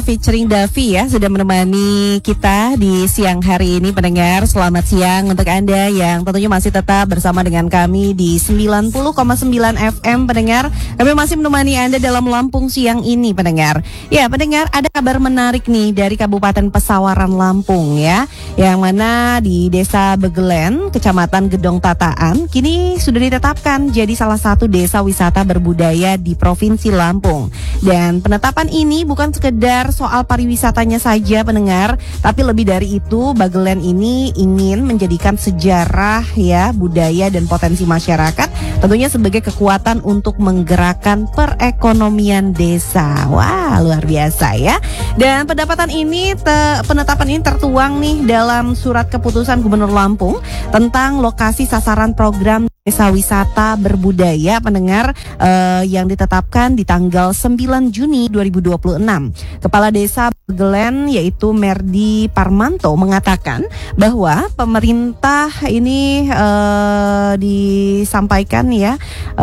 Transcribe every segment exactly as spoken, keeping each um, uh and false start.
featuring Davi ya sudah menemani kita di siang hari ini pendengar. Selamat siang untuk Anda yang tentunya masih tetap bersama dengan kami di sembilan puluh koma sembilan F M pendengar. Kami masih menemani Anda dalam Lampung siang ini pendengar. Ya pendengar, ada kabar menarik nih dari Kabupaten Pesawaran Lampung ya, yang mana di Desa Begelen, Kecamatan Gedong Tataan kini sudah ditetapkan jadi salah satu desa wisata berbudaya di Provinsi Lampung. Dan penetapan ini bukan sekedar soal pariwisatanya saja pendengar, tapi lebih dari itu Bagelen ini ingin menjadikan sejarah ya, budaya dan potensi masyarakat tentunya sebagai kekuatan untuk menggerakkan perekonomian desa. Wah, luar biasa ya. Dan pendapatan ini te, penetapan ini tertuang nih dalam surat keputusan Gubernur Lampung tentang lokasi sasaran program desa wisata berbudaya pendengar eh, yang ditetapkan di tanggal sembilan Juni dua ribu dua puluh enam. Kepala Desa Begelen yaitu Merdi Parmanto mengatakan bahwa pemerintah ini eh, disampaikan ya,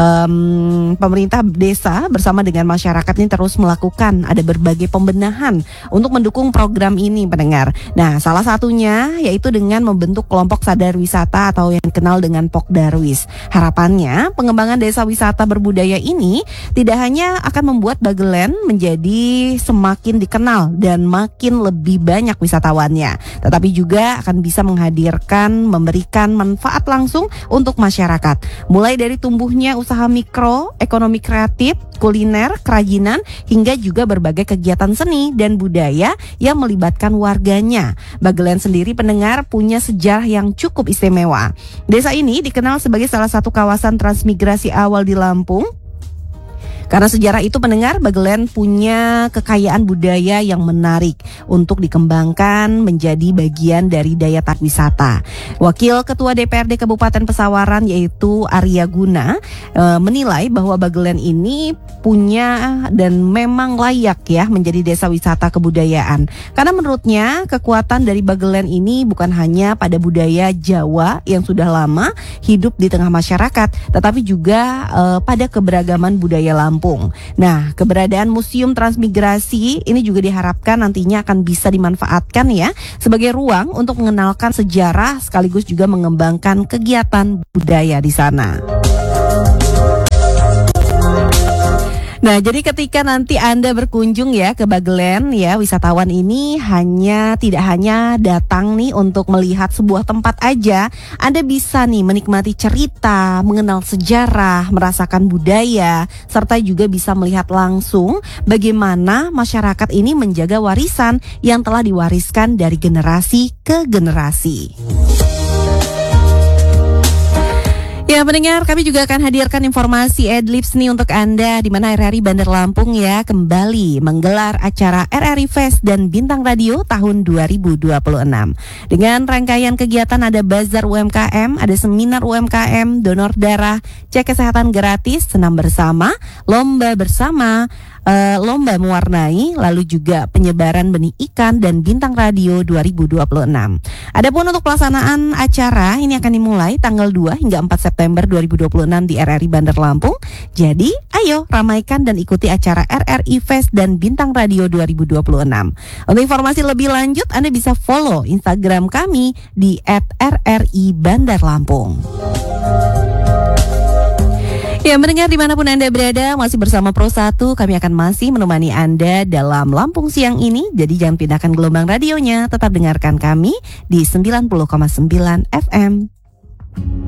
um, pemerintah desa bersama dengan masyarakat ini terus melakukan ada berbagai pembenahan untuk mendukung program ini pendengar. Nah, salah satunya yaitu dengan membentuk kelompok sadar wisata atau yang dikenal dengan Pokdarwis. Harapannya pengembangan desa wisata berbudaya ini tidak hanya akan membuat Bagelen menjadi semakin dikenal dan makin lebih banyak wisatawannya, tetapi juga akan bisa menghadirkan, memberikan manfaat langsung untuk masyarakat. Mulai dari tumbuhnya usaha mikro, ekonomi kreatif, kuliner, kerajinan, hingga juga berbagai kegiatan seni dan budaya yang melibatkan warganya. Bagelen sendiri pendengar punya sejarah yang cukup istimewa. Desa ini dikenal sebagai salah satu kawasan transmigrasi awal di Lampung. Karena sejarah itu pendengar, Bagelen punya kekayaan budaya yang menarik untuk dikembangkan menjadi bagian dari daya tarik wisata. Wakil Ketua D P R D Kabupaten Pesawaran yaitu Arya Guna e, menilai bahwa Bagelen ini punya dan memang layak ya menjadi desa wisata kebudayaan. Karena menurutnya kekuatan dari Bagelen ini bukan hanya pada budaya Jawa yang sudah lama hidup di tengah masyarakat, tetapi juga e, pada keberagaman budaya Lampung. Nah, keberadaan Museum Transmigrasi ini juga diharapkan nantinya akan bisa dimanfaatkan ya sebagai ruang untuk mengenalkan sejarah sekaligus juga mengembangkan kegiatan budaya di sana. Nah, jadi ketika nanti Anda berkunjung ya ke Bagelen ya, wisatawan ini hanya tidak hanya datang nih untuk melihat sebuah tempat aja. Anda bisa nih menikmati cerita, mengenal sejarah, merasakan budaya, serta juga bisa melihat langsung bagaimana masyarakat ini menjaga warisan yang telah diwariskan dari generasi ke generasi. Ya pendengar, kami juga akan hadirkan informasi Adlibs nih untuk Anda, di mana R R I Bandar Lampung ya kembali menggelar acara R R I Fest dan Bintang Radio tahun dua ribu dua puluh enam. Dengan rangkaian kegiatan ada bazar U M K M, ada seminar U M K M, donor darah, cek kesehatan gratis, senam bersama, lomba bersama, Uh, lomba mewarnai, lalu juga penyebaran benih ikan dan Bintang Radio dua ribu dua puluh enam. Adapun untuk pelaksanaan acara ini akan dimulai tanggal dua hingga empat September dua ribu dua puluh enam di R R I Bandar Lampung. Jadi, ayo ramaikan dan ikuti acara R R I Fest dan Bintang Radio dua ribu dua puluh enam. Untuk informasi lebih lanjut, Anda bisa follow Instagram kami di et r r i bandar lampung. Ya, mendengar dimanapun Anda berada, masih bersama Pro satu, kami akan masih menemani Anda dalam Lampung siang ini. Jadi jangan pindahkan gelombang radionya, tetap dengarkan kami di sembilan puluh koma sembilan F M.